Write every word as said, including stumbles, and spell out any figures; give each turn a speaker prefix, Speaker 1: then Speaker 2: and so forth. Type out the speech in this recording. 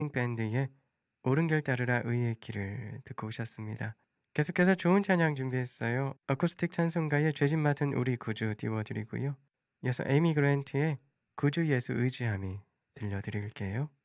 Speaker 1: 밴드의 오른길 따르라 의의 길을 듣고 오셨습니다. 계속해서 좋은 찬양 준비했어요. 어쿠스틱 찬송가의 죄짐 맡은 우리 구주 띄워드리고요. 이어서 에이미 그랜트의 구주 예수 의지함이 들려드릴게요.